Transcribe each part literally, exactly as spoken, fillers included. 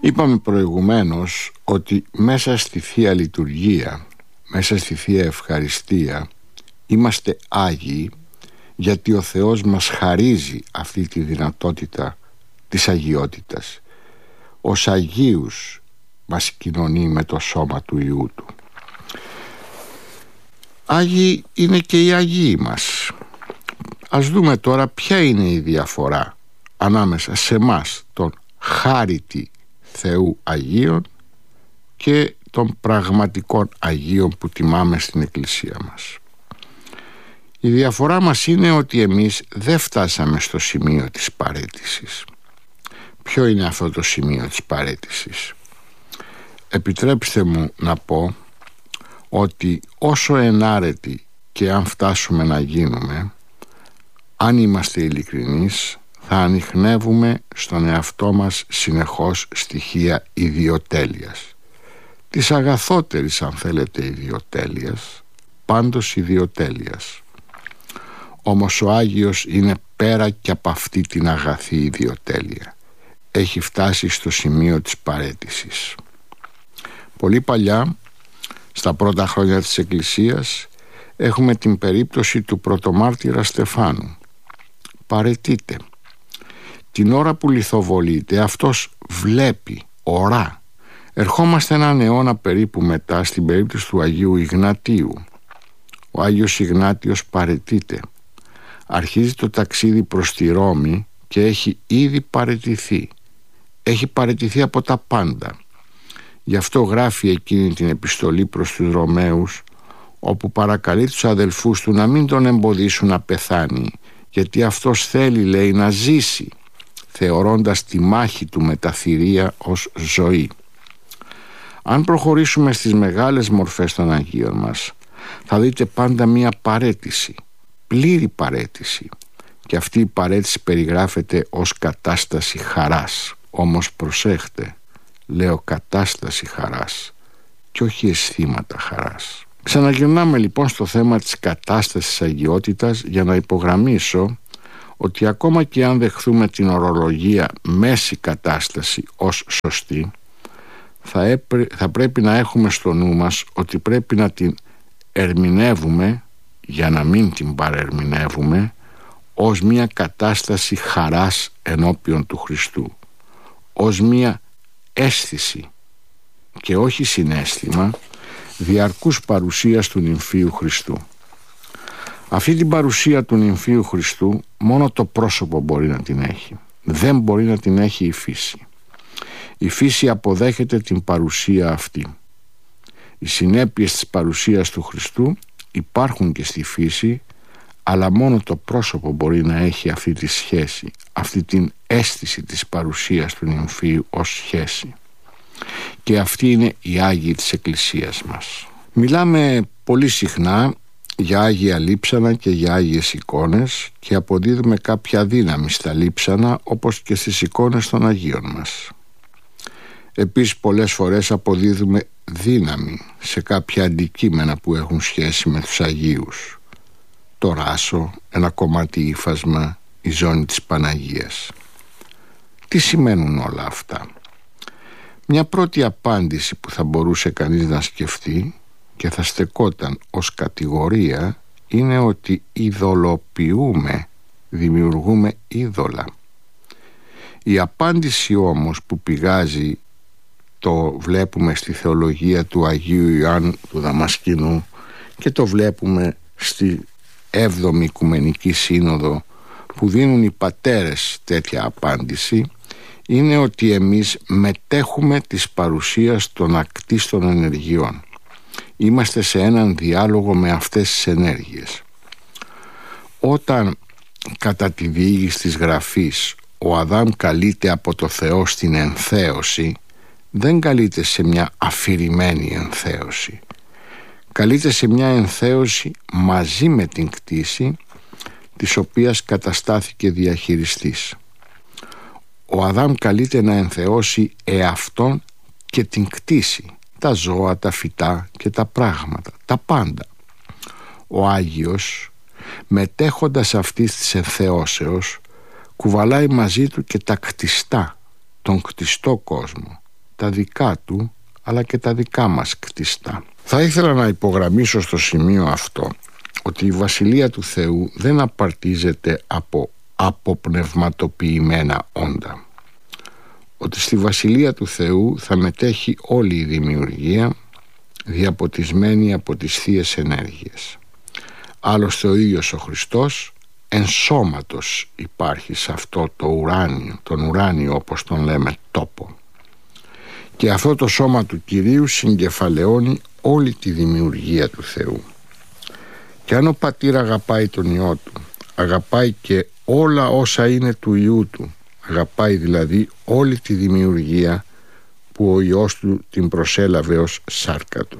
Είπαμε προηγουμένως ότι μέσα στη Θεία Λειτουργία, μέσα στη Θεία Ευχαριστία είμαστε Άγιοι, γιατί ο Θεός μας χαρίζει αυτή τη δυνατότητα της αγιότητας. Ως Αγίους μας κοινωνεί με το σώμα του Υιού Του. Άγιοι είναι και οι Αγίοι μας. Ας δούμε τώρα ποια είναι η διαφορά ανάμεσα σε μας, τον χάριτη Θεού Αγίων, και των πραγματικών Αγίων που τιμάμε στην Εκκλησία μας. Η διαφορά μας είναι ότι εμείς δεν φτάσαμε στο σημείο της παραίτησης. Ποιο είναι αυτό το σημείο της παραίτησης? Επιτρέψτε μου να πω ότι όσο ενάρετοι και αν φτάσουμε να γίνουμε, αν είμαστε ειλικρινείς, θα ανιχνεύουμε στον εαυτό μας συνεχώς στοιχεία ιδιοτέλειας. Της αγαθότερης, αν θέλετε, ιδιοτέλειας, πάντως ιδιοτέλειας. Όμως ο Άγιος είναι πέρα και από αυτή την αγαθή ιδιοτέλεια. Έχει φτάσει στο σημείο της παραίτησης. Πολύ παλιά, στα πρώτα χρόνια της Εκκλησίας, έχουμε την περίπτωση του πρωτομάρτυρα Στεφάνου. Παραιτείται. Την ώρα που λιθοβολείται, αυτός βλέπει, ορά. Ερχόμαστε έναν αιώνα περίπου μετά στην περίπτωση του Αγίου Ιγνατίου. Ο Άγιος Ιγνάτιος παραιτείται. Αρχίζει το ταξίδι προς τη Ρώμη και έχει ήδη παραιτηθεί. Έχει παραιτηθεί από τα πάντα. Γι' αυτό γράφει εκείνη την επιστολή προς τους Ρωμαίους, όπου παρακαλεί τους αδελφούς του να μην τον εμποδίσουν να πεθάνει, γιατί αυτός θέλει, λέει, να ζήσει, θεωρώντας τη μάχη του με τα θηρία ως ζωή. Αν προχωρήσουμε στις μεγάλες μορφές των Αγίων μας, θα δείτε πάντα μία παραίτηση, πλήρη παραίτηση, και αυτή η παραίτηση περιγράφεται ως κατάσταση χαράς. Όμως προσέχτε, λέω κατάσταση χαράς και όχι αισθήματα χαράς. Ξαναγυρνάμε λοιπόν στο θέμα της κατάστασης αγιότητας για να υπογραμμίσω ότι ακόμα και αν δεχθούμε την ορολογία μέση κατάσταση ως σωστή, θα, έπρε, θα πρέπει να έχουμε στο νου μας ότι πρέπει να την ερμηνεύουμε, για να μην την παρερμηνεύουμε, ως μια κατάσταση χαράς ενώπιον του Χριστού, ως μια αίσθηση και όχι συναίσθημα διαρκούς παρουσίας του νυμφίου Χριστού. Αυτή την παρουσία του νυμφίου Χριστού μόνο το πρόσωπο μπορεί να την έχει. Δεν μπορεί να την έχει η φύση. Η φύση αποδέχεται την παρουσία αυτή. Οι συνέπειες της παρουσίας του Χριστού υπάρχουν και στη φύση, αλλά μόνο το πρόσωπο μπορεί να έχει αυτή τη σχέση, αυτή την αίσθηση της παρουσίας του νυμφίου ως σχέση. Και αυτοί είναι οι Άγιοι της Εκκλησίας μας. Μιλάμε πολύ συχνά για Άγια Λείψανα και για Άγιες εικόνες και αποδίδουμε κάποια δύναμη στα λείψανα όπως και στις εικόνες των Αγίων μας. Επίσης πολλές φορές αποδίδουμε δύναμη σε κάποια αντικείμενα που έχουν σχέση με τους Αγίους. Το ράσο, ένα κομμάτι ύφασμα, η ζώνη της Παναγίας. Τι σημαίνουν όλα αυτά? Μια πρώτη απάντηση που θα μπορούσε κανείς να σκεφτεί και θα στεκόταν ως κατηγορία είναι ότι ειδωλοποιούμε, δημιουργούμε είδωλα. Η απάντηση όμως που πηγάζει, το βλέπουμε στη θεολογία του Αγίου Ιωάννου του Δαμασκηνού και το βλέπουμε στη έβδομη Οικουμενική Σύνοδο που δίνουν οι πατέρες τέτοια απάντηση, είναι ότι εμείς μετέχουμε της παρουσίας των ακτίστων ενεργειών. Είμαστε σε έναν διάλογο με αυτές τις ενέργειες. Όταν κατά τη διήγηση της Γραφής ο Αδάμ καλείται από το Θεό στην ενθέωση, δεν καλείται σε μια αφηρημένη ενθέωση. Καλείται σε μια ενθέωση μαζί με την κτήση, της οποίας καταστάθηκε διαχειριστής. Ο Αδάμ καλείται να ενθεώσει εαυτόν και την κτήση, τα ζώα, τα φυτά και τα πράγματα, τα πάντα. Ο Άγιος, μετέχοντας αυτής της ενθεώσεως, κουβαλάει μαζί του και τα κτιστά, τον κτιστό κόσμο, τα δικά του αλλά και τα δικά μας κτιστά. Θα ήθελα να υπογραμμίσω στο σημείο αυτό ότι η Βασιλεία του Θεού δεν απαρτίζεται από αποπνευματοποιημένα όντα. Ότι στη Βασιλεία του Θεού θα μετέχει όλη η δημιουργία, διαποτισμένη από τις θείες ενέργειες. Άλλωστε ο ίδιος ο Χριστός εν σώματος υπάρχει σε αυτό το ουράνιο, τον ουράνιο όπως τον λέμε τόπο. Και αυτό το σώμα του Κυρίου συγκεφαλαιώνει όλη τη δημιουργία του Θεού. Και αν ο Πατήρ αγαπάει τον Υιό του, αγαπάει και όλα όσα είναι του Υιού του, αγαπάει δηλαδή όλη τη δημιουργία που ο Υιός του την προσέλαβε ως σάρκα του.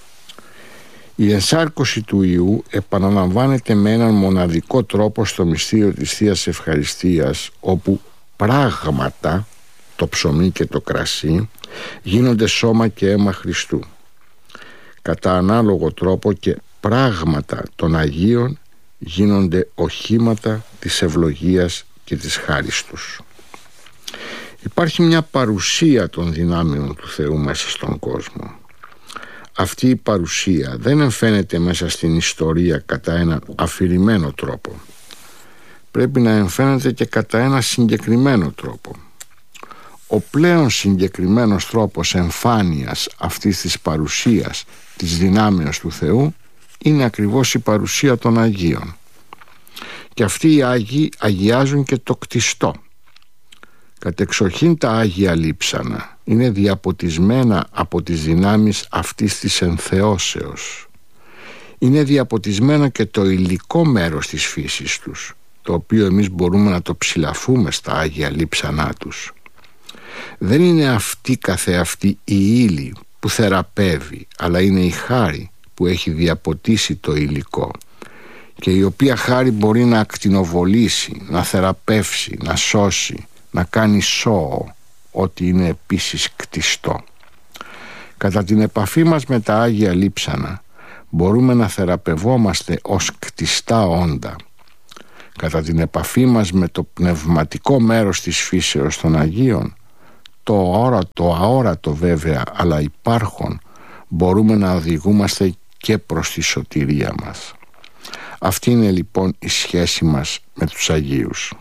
Η ενσάρκωση του Υιού επαναλαμβάνεται με έναν μοναδικό τρόπο στο μυστήριο της Θείας Ευχαριστίας, όπου πράγματα, το ψωμί και το κρασί, γίνονται σώμα και αίμα Χριστού. Κατά ανάλογο τρόπο και πράγματα των Αγίων γίνονται οχήματα της ευλογίας και της χάρις τους. Υπάρχει μια παρουσία των δυνάμεων του Θεού μέσα στον κόσμο. Αυτή η παρουσία δεν εμφαίνεται μέσα στην ιστορία κατά έναν αφηρημένο τρόπο. Πρέπει να εμφαίνεται και κατά ένα συγκεκριμένο τρόπο. Ο πλέον συγκεκριμένος τρόπος εμφάνειας αυτής της παρουσίας της δυνάμεως του Θεού είναι ακριβώς η παρουσία των Αγίων. Και αυτοί οι Άγιοι αγιάζουν και το κτιστό. Κατεξοχήν τα Άγια λείψανα είναι διαποτισμένα από τις δυνάμεις αυτής της ενθεώσεως. Είναι διαποτισμένο και το υλικό μέρος της φύσης τους, το οποίο εμείς μπορούμε να το ψηλαφούμε στα Άγια λείψανά τους. Δεν είναι αυτή καθεαυτή η ύλη που θεραπεύει, αλλά είναι η χάρη που έχει διαποτίσει το υλικό και η οποία χάρη μπορεί να ακτινοβολήσει, να θεραπεύσει, να σώσει, να κάνει σώο, ότι είναι επίσης κτιστό. Κατά την επαφή μας με τα Άγια λείψανα μπορούμε να θεραπευόμαστε ως κτιστά όντα. Κατά την επαφή μας με το πνευματικό μέρος της φύσεως των Αγίων, το αόρατο, αόρατο βέβαια, αλλά υπάρχον, μπορούμε να οδηγούμαστε και προς τη σωτηρία μας. Αυτή είναι λοιπόν η σχέση μας με τους Αγίους.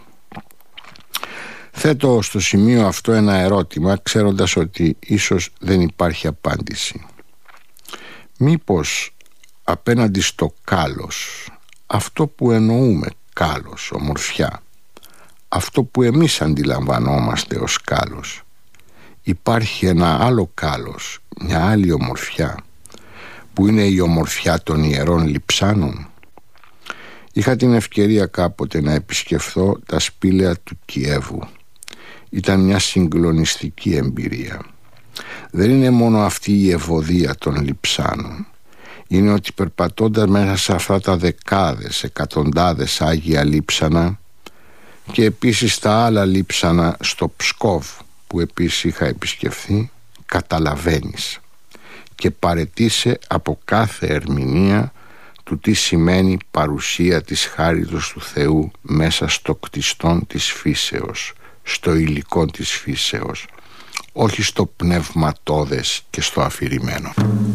Θέτω στο σημείο αυτό ένα ερώτημα, ξέροντας ότι ίσως δεν υπάρχει απάντηση. Μήπως απέναντι στο κάλος, αυτό που εννοούμε κάλος, ομορφιά, αυτό που εμείς αντιλαμβανόμαστε ως κάλος, υπάρχει ένα άλλο κάλος, μια άλλη ομορφιά, που είναι η ομορφιά των Ιερών Λειψάνων? Είχα την ευκαιρία κάποτε να επισκεφθώ τα σπήλαια του Κιέβου. Ήταν μια συγκλονιστική εμπειρία. Δεν είναι μόνο αυτή η ευωδία των Λειψάνων. Είναι ότι περπατώντας μέσα σε αυτά τα δεκάδες, εκατοντάδες Άγια Λείψανα και επίσης τα άλλα Λείψανα στο Ψκόβ που επίσης είχα επισκεφθεί, καταλαβαίνεις και παραιτείσαι από κάθε ερμηνεία του τι σημαίνει παρουσία της χάριτος του Θεού μέσα στο κτιστόν της φύσεως, στο υλικό της φύσεως, όχι στο πνευματώδες και στο αφηρημένο.